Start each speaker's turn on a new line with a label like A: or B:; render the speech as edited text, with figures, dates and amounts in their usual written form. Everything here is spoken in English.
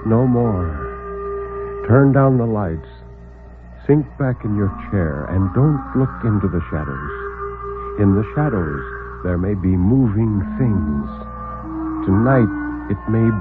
A: no more. Turn down the lights. Sink back in your chair and don't look into the shadows. In the shadows, there may be moving things. Tonight, it may